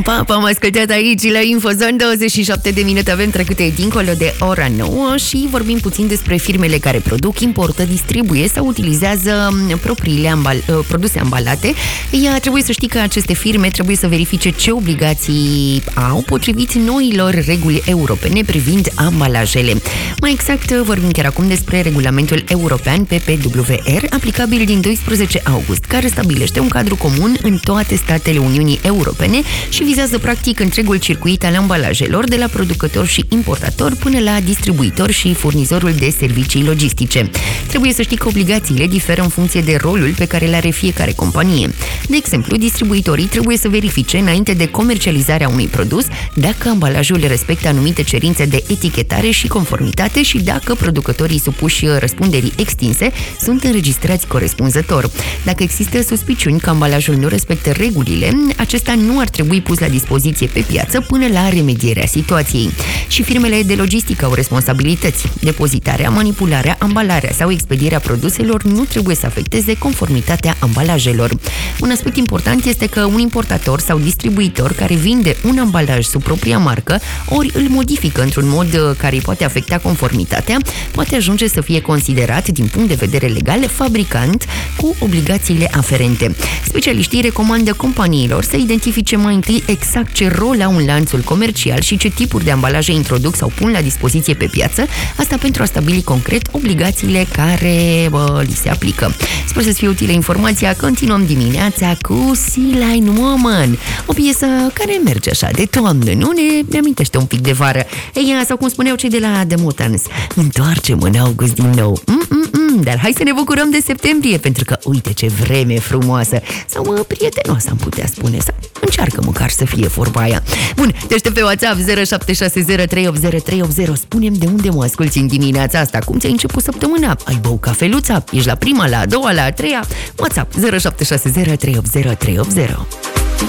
Am ascultat aici la InfoZone. 27 de minute avem trecute dincolo de ora 9 și vorbim puțin despre firmele care produc, importă, distribuie sau utilizează propriile produse ambalate. Ea trebuie să știi că aceste firme trebuie să verifice ce obligații au potrivit noilor reguli europene privind ambalajele. Mai exact, vorbim chiar acum despre regulamentul european PPWR, aplicabil din 12 august, care stabilește un cadru comun în toate statele Uniunii Europene și vizează practic întregul circuit al ambalajelor, de la producător și importator până la distribuitor și furnizorul de servicii logistice. Trebuie să știi că obligațiile diferă în funcție de rolul pe care îl are fiecare companie. De exemplu, distribuitorii trebuie să verifice înainte de comercializarea unui produs dacă ambalajul respectă anumite cerințe de etichetare și conformitate și dacă producătorii supuși răspunderii extinse sunt înregistrați corespunzător. Dacă există suspiciuni că ambalajul nu respectă regulile, acesta nu ar trebui pus la dispoziție pe piață până la remedierea situației. Și firmele de logistică au responsabilități. Depozitarea, manipularea, ambalarea sau expedierea produselor nu trebuie să afecteze conformitatea ambalajelor. Un aspect important este că un importator sau distribuitor care vinde un ambalaj sub propria marcă, ori îl modifică într-un mod care îi poate afecta conformitatea, poate ajunge să fie considerat din punct de vedere legal fabricant cu obligațiile aferente. Specialiștii recomandă companiilor să identifice mai întâi exact ce rol au în lanțul comercial și ce tipuri de ambalaje introduc sau pun la dispoziție pe piață, asta pentru a stabili concret obligațiile care li se aplică. Sper să-ți fie utilă informația. Continuăm dimineața cu Sea Line Woman, o piesă care merge așa de toamnă, nu? Ne amintește un pic de vară. Ei, sau cum spuneau cei de la The Mutants, întoarcem în august din nou. Dar hai să ne bucurăm de septembrie, pentru că uite ce vreme frumoasă, sau prietenoasă am putea spune, sau încearcă măcar să fie vorba aia. Bun, deștept pe WhatsApp 0760300380. Spune-mi de unde mă asculti în dimineața asta, cum ți-ai început săptămâna? Ai băut cafeluța? Ești la prima, la a doua, la a treia? WhatsApp 0760300380.